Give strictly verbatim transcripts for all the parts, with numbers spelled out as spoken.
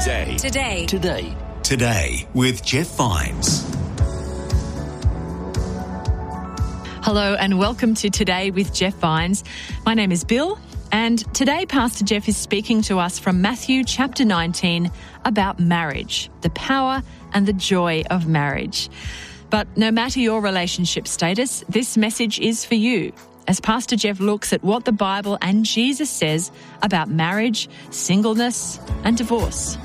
Today. Today. Today. Today with Jeff Vines. Hello and welcome to Today with Jeff Vines. My name is Bill, and today Pastor Jeff is speaking to us from Matthew chapter nineteen about marriage, the power and the joy of marriage. But no matter your relationship status, this message is for you, as Pastor Jeff looks at what the Bible and Jesus says about marriage, singleness, and divorce.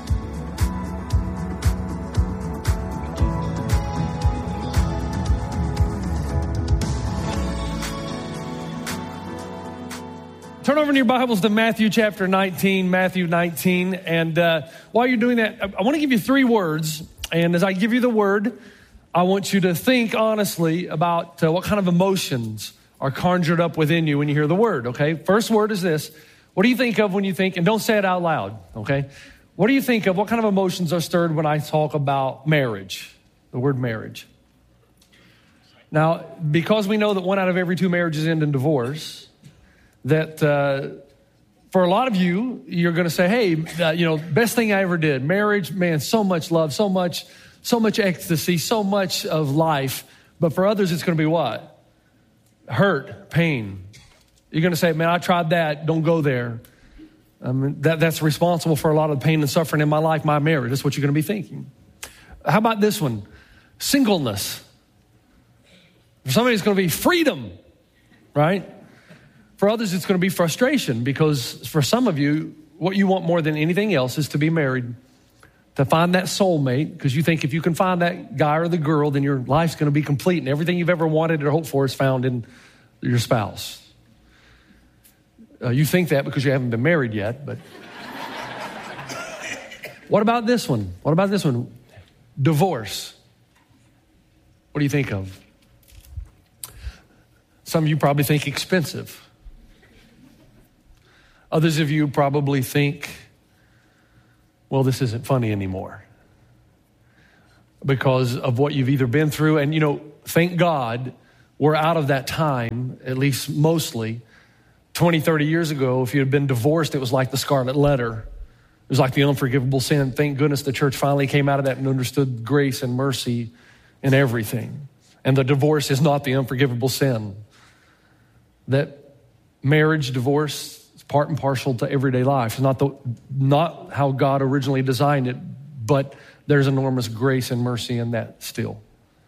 Turn over in your Bibles to Matthew chapter nineteen, Matthew nineteen. And uh, while you're doing that, I, I want to give you three words. And as I give you the word, I want you to think honestly about uh, what kind of emotions are conjured up within you when you hear the word, okay? First word is this. What do you think of when you think, and don't say it out loud, okay? What do you think of, what kind of emotions are stirred when I talk about marriage, the word marriage? Now, because we know that one out of every two marriages end in divorce, that uh, for a lot of you, you're going to say, hey, uh, you know, best thing I ever did, marriage, man, so much love, so much, so much ecstasy, so much of life. But for others, it's going to be what? Hurt, pain. You're going to say, man, I tried that, don't go there. I mean, that, that's responsible for a lot of pain and suffering in my life, my marriage. That's what you're going to be thinking. How about this one? Singleness. For somebody, it's going to be freedom, right? For others, it's going to be frustration, because for some of you, what you want more than anything else is to be married, to find that soulmate, because you think if you can find that guy or the girl, then your life's going to be complete, and everything you've ever wanted or hoped for is found in your spouse. Uh, you think that because you haven't been married yet, but what about this one? What about this one? Divorce. What do you think of? Some of you probably think expensive. Others of you probably think, well, this isn't funny anymore because of what you've either been through. And, you know, thank God we're out of that time, at least mostly. twenty, thirty years ago, if you had been divorced, it was like the scarlet letter. It was like the unforgivable sin. Thank goodness the church finally came out of that and understood grace and mercy in everything. And the divorce is not the unforgivable sin. That marriage, divorce, part and parcel to everyday life. It's not the not how God originally designed it, but there's enormous grace and mercy in that still.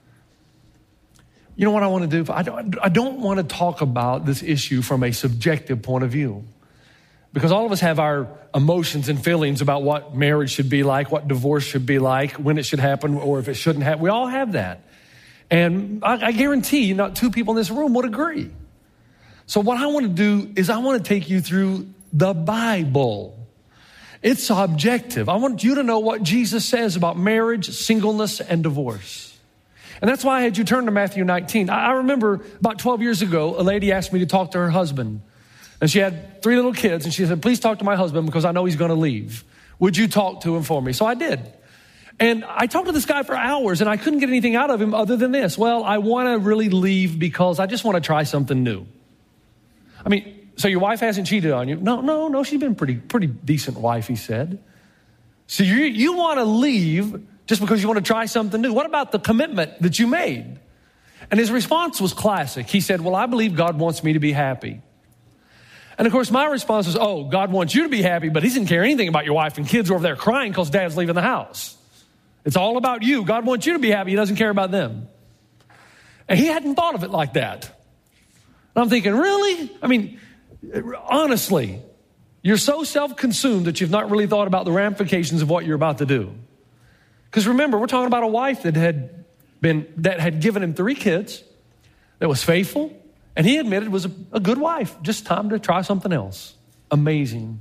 You know what I want to do? I don't, I don't want to talk about this issue from a subjective point of view, because all of us have our emotions and feelings about what marriage should be like, what divorce should be like, when it should happen, or if it shouldn't happen. We all have that. And I, I guarantee you not two people in this room would agree. So what I want to do is I want to take you through the Bible. It's objective. I want you to know what Jesus says about marriage, singleness, and divorce. And that's why I had you turn to Matthew nineteen. I remember about twelve years ago, a lady asked me to talk to her husband. And she had three little kids, and she said, please talk to my husband because I know he's going to leave. Would you talk to him for me? So I did. And I talked to this guy for hours, and I couldn't get anything out of him other than this. Well, I want to really leave because I just want to try something new. I mean, so your wife hasn't cheated on you? No, no, no. She's been pretty, pretty decent wife, he said. So you, you want to leave just because you want to try something new. What about the commitment that you made? And his response was classic. He said, well, I believe God wants me to be happy. And of course, my response was, oh, God wants you to be happy, but he doesn't care anything about your wife and kids over there crying because dad's leaving the house. It's all about you. God wants you to be happy. He doesn't care about them. And he hadn't thought of it like that. And I'm thinking, really? I mean, honestly, you're so self-consumed that you've not really thought about the ramifications of what you're about to do. Because remember, we're talking about a wife that had been, that had given him three kids, that was faithful, and he admitted was a, a good wife. Just time to try something else. Amazing.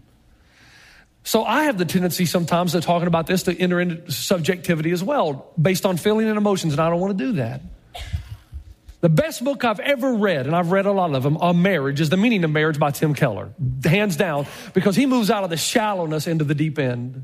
So I have the tendency sometimes of talking about this to enter into subjectivity as well, based on feeling and emotions, and I don't want to do that. The best book I've ever read, and I've read a lot of them, on marriage is The Meaning of Marriage by Tim Keller. Hands down, because he moves out of the shallowness into the deep end.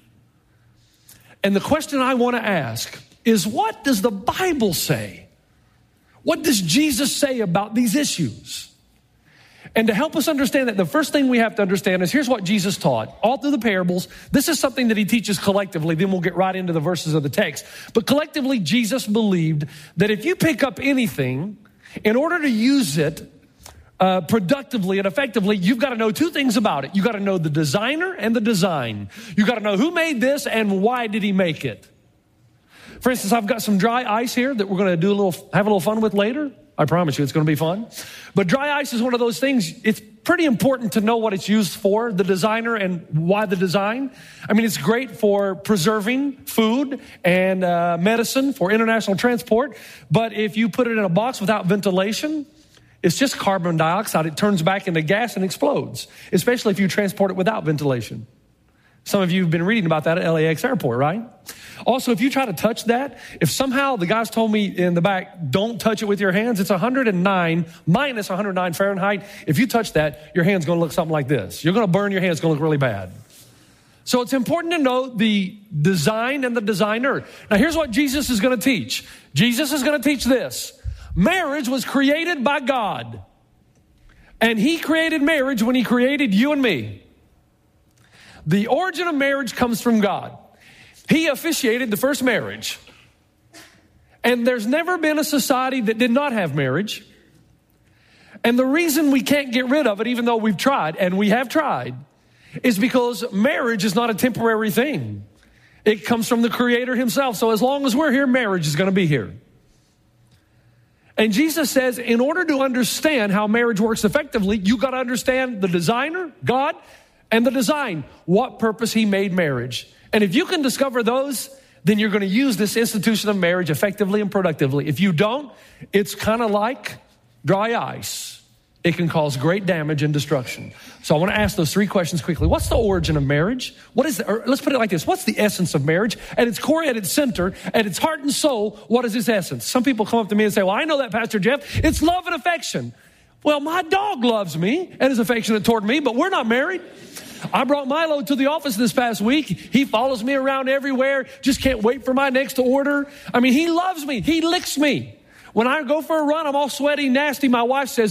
And the question I want to ask is, what does the Bible say? What does Jesus say about these issues? And to help us understand that, the first thing we have to understand is here's what Jesus taught. All through the parables, this is something that he teaches collectively. Then we'll get right into the verses of the text. But collectively, Jesus believed that if you pick up anything, in order to use it uh, productively and effectively, you've got to know two things about it. You've got to know the designer and the design. You've got to know who made this and why did he make it. For instance, I've got some dry ice here that we're going to do a little, have a little fun with later. I promise you it's going to be fun. But dry ice is one of those things, it's pretty important to know what it's used for, the designer and why the design. I mean, it's great for preserving food and uh, medicine for international transport. But if you put it in a box without ventilation, it's just carbon dioxide. It turns back into gas and explodes, especially if you transport it without ventilation. Some of you have been reading about that at L A X airport, right? Also, if you try to touch that, if somehow the guys told me in the back, don't touch it with your hands, it's one hundred nine, minus one hundred nine Fahrenheit. If you touch that, your hand's going to look something like this. You're going to burn your hand. It's going to look really bad. So it's important to know the design and the designer. Now, here's what Jesus is going to teach. Jesus is going to teach this. Marriage was created by God. And he created marriage when he created you and me. The origin of marriage comes from God. He officiated the first marriage. And there's never been a society that did not have marriage. And the reason we can't get rid of it, even though we've tried, and we have tried, is because marriage is not a temporary thing. It comes from the Creator himself. So as long as we're here, marriage is going to be here. And Jesus says, in order to understand how marriage works effectively, you got to understand the designer, God, and the design, what purpose he made marriage. And if you can discover those, then you're going to use this institution of marriage effectively and productively. If you don't, it's kind of like dry ice. It can cause great damage and destruction. So I want to ask those three questions quickly. What's the origin of marriage? What is the, or let's put it like this. What's the essence of marriage? At its core, at its center, at its heart and soul, what is its essence? Some people come up to me and say, well, I know that, Pastor Jeff. It's love and affection. Well, my dog loves me and is affectionate toward me, but we're not married. I brought Milo to the office this past week. He follows me around everywhere. Just can't wait for my next order. I mean, he loves me. He licks me. When I go for a run, I'm all sweaty, nasty. My wife says,